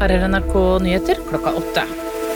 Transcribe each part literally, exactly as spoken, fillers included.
Her er N R K Nyheter klokka åtte.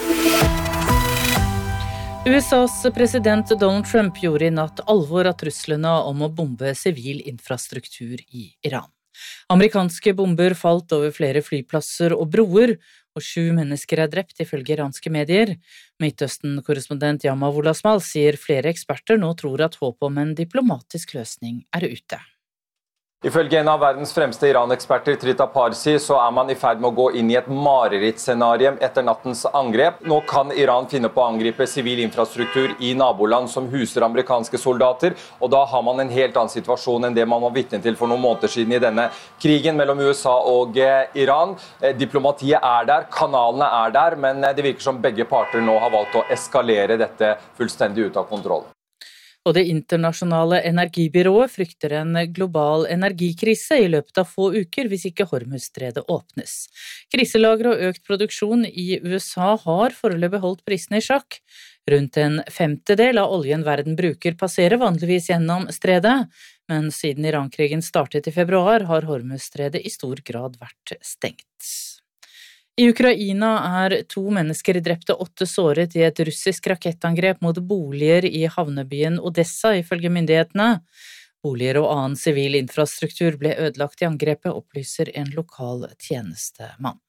U S A's president Donald Trump gjorde i natt alvor av truslene om å bombe sivil infrastruktur i Iran. Amerikanske bomber falt over flere flyplasser og broer, og sju mennesker er drept ifølge iranske medier. Midtøsten-korrespondent Yama Wolasmal sier flere eksperter nå tror at håp om en diplomatisk løsning er ute. Ifølge en av verdens fremste Iran-eksperter, Trita Parsi, så er man i ferd med å gå inn i et marerittscenario etter nattens angrep. Nå kan Iran finne på å angripe sivil infrastruktur i naboland som huser amerikanske soldater, og da har man en helt annen situasjon enn det man var vitne til for noen måneder siden i denne krigen mellom U S A og Iran. Diplomatiet er der, kanalene er der, men det virker som begge parter nå har valgt å eskalere dette fullstendig ut av kontroll. Og det internasjonale energibyrået frykter en global energikrise i løpet av få uker hvis ikke Hormuzstredet åpnes. Kriselagre og økt produksjon i U S A har foreløpig holdt prisene i sjakk. Rundt en femtedel av oljen verden bruker passerer vanligvis gjennom stredet, men siden Iran-krigen startet i februar har Hormuzstredet i stor grad vært stengt. I Ukraina er to mennesker drepte og åtte såret i et russisk rakettangrep mot boliger i havnebyen Odessa, ifølge myndighetene. Boliger og annen sivil infrastruktur ble ødelagt i angrepet, opplyser en lokal tjenestemann.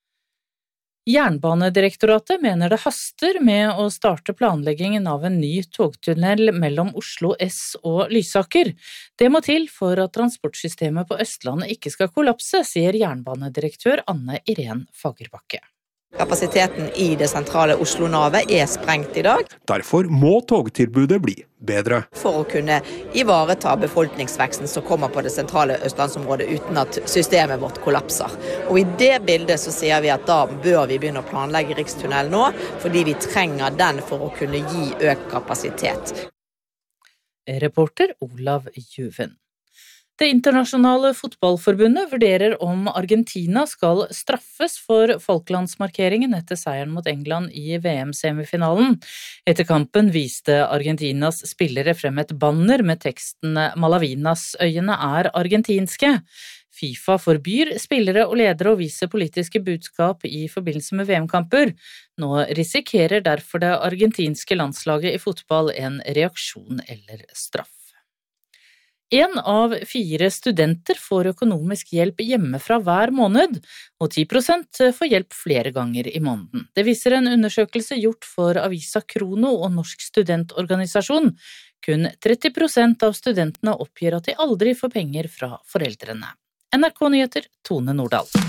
Jernbanedirektoratet mener det haster med å starte planleggingen av en ny togtunnel mellom Oslo S og Lysaker. Det må til for at transportsystemet på Østlandet ikke skal kollapse, sier jernbanedirektør Anne Irén Fagerbakke. Kapasiteten i det sentrale Oslo-navet er sprengt i dag. Derfor må togtilbudet bli bedre. For å kunne ivareta befolkningsveksten som kommer på det sentrale østlandsområdet uten at systemet vårt kollapser. Og i det bildet så sier vi at da bør vi begynne å planlegge Rikstunnel nå, fordi vi trenger den for å kunne gi økt kapasitet. Reporter Olav Juven. Det internasjonale fotballforbundet vurderer om Argentina skal straffes for Falklandsmarkeringen etter seieren mot England i V M-semifinalen. Etter kampen viste Argentinas spillere frem et banner med teksten «Malavinas-øyene er argentinske». FIFA forbyr spillere og ledere å vise politiske budskap i forbindelse med V M-kamper. Nå risikerer derfor det argentinske landslaget i fotball en reaksjon eller straff. En av fire studenter får økonomisk hjelp hjemmefra hver måned, og ti prosent får hjelp flere ganger i måneden. Det viser en undersøkelse gjort for Avisa Krono og Norsk studentorganisasjon. Kun tretti prosent av studentene oppgir at de aldri får penger fra foreldrene. N R K Nyheter, Tone Nordahl.